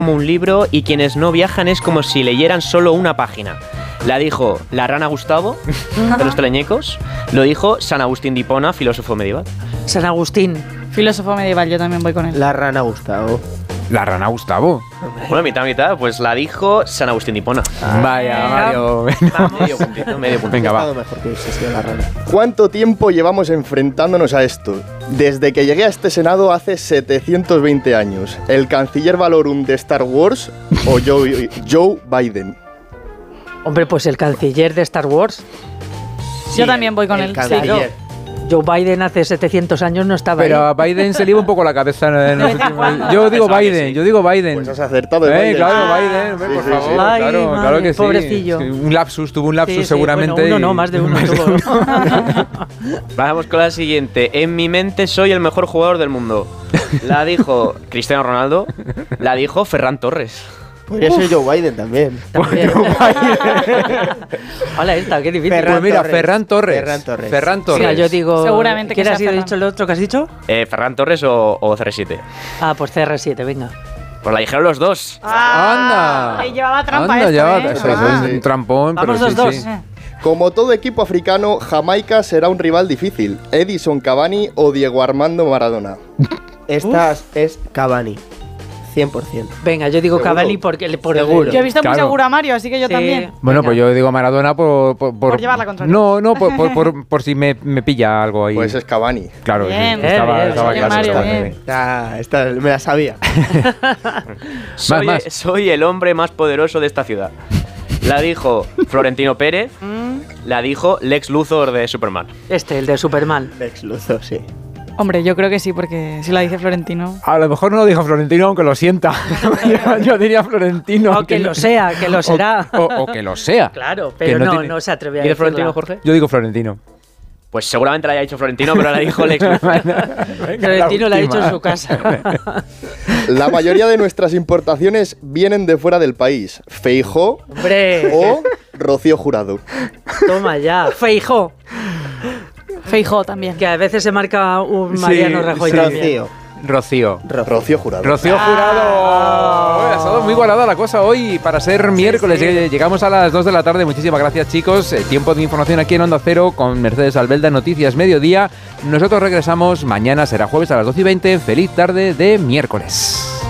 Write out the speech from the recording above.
como un libro y quienes no viajan es como si leyeran solo una página. La dijo la rana Gustavo, de los teleñecos. Lo dijo San Agustín de Hipona, filósofo medieval. San Agustín. Filósofo medieval, yo también voy con él. La rana Gustavo. La rana Gustavo. Bueno, mitad, pues la dijo San Agustín de Hipona. Vaya, Mario. Medio puntito, medio puntito. Venga, va. Mejor que hubiese sido la rana. ¿Cuánto tiempo llevamos enfrentándonos a esto? Desde que llegué a este Senado hace 720 años. ¿El canciller valorum de Star Wars o Joe Biden? Hombre, pues el canciller de Star Wars. Yo también voy con él. Canciller. Joe Biden hace 700 años no estaba Pero ahí. a Biden se le iba un poco la cabeza en los últimos... Yo digo Biden, Pues has acertado. Biden. Claro, Biden, hombre, Sí, por sí, favor, sí. Ay, claro, madre, claro que sí. pobrecillo. Un lapsus, tuvo un lapsus Sí, sí, seguramente. bueno, uno no, más de uno tuvo. Vamos con la siguiente. En mi mente soy el mejor jugador del mundo. La dijo Cristiano Ronaldo. La dijo Ferran Torres. Podría ser Joe Biden también. Hola, esta, qué difícil. Pues mira, Torres. Ferran Torres. Ferran Torres. Ferran Torres. Mira, yo digo... Seguramente que ¿Quién sea ha sido Ferran. dicho el otro que has dicho? Ferran Torres o CR7. Ah, pues CR7, venga. Pues la dijeron los dos. ¡Anda! Llevaba trampa Anda, esto, ya, ¿eh? eso es un trampón, Vamos pero sí, los dos. sí. Como todo equipo africano, Jamaica será un rival difícil. Edison Cavani o Diego Armando Maradona. Esta es Cavani. 100%. Venga, yo digo ¿Seguro? Cavani porque por Seguro. Yo he visto Claro. muy seguro a Mario, así que yo Sí. también. Bueno, Venga. pues yo digo Maradona por llevar la contraria. No, por si me pilla algo ahí. Pues es Cavani. Claro, Bien. sí, estaba Bien, claro. bien, Mario, estaba bien. bien. Esta me la sabía. Más. Soy el hombre más poderoso de esta ciudad. La dijo Florentino Pérez. La dijo Lex Luthor de Superman. el de Superman. Lex Luthor, sí. Hombre, yo creo que sí, porque si la dice Florentino. A lo mejor no lo dijo Florentino, aunque lo sienta. yo diría Florentino. O que lo sea, que lo será. O que lo sea. Claro, Que pero no no, tiene- no se atreve a ¿Y de decirla. Florentino, Jorge? Yo digo Florentino. Pues seguramente la haya dicho Florentino, pero la dijo Lex Luthor. Florentino la ha dicho última. en su casa. La mayoría de nuestras importaciones vienen de fuera del país. Feijóo Hombre, o Rocío Jurado. toma ya. Feijó, Feijóo también. que a veces se marca un Mariano Sí, Rajoy sí. también. Rocío. Rocío. Rocío Jurado. Rocío Jurado. Ha estado muy igualada la cosa hoy para ser miércoles. sí. Llegamos a las 2 de la tarde. Muchísimas gracias, chicos. Tiempo de información aquí en Onda Cero con Mercedes Albelda, Noticias Mediodía. Nosotros regresamos mañana, será jueves a las 12:20. Feliz tarde de miércoles.